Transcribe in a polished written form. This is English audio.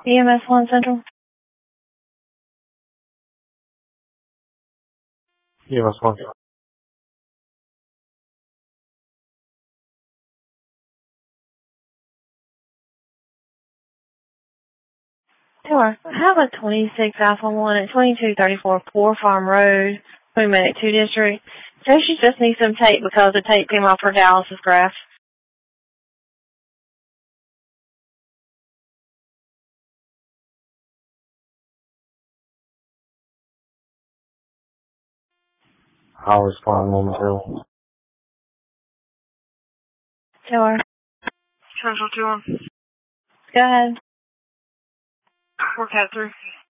EMS 1 Central. EMS 1. Sure. I have a 26 Alpha 1 at 2234 Poor Farm Road, Medic 2 District. So she just needs some tape because the tape came off her dialysis graph. I'll respond momentarily. Sure. Central 2-1. Go ahead. Four cat 3.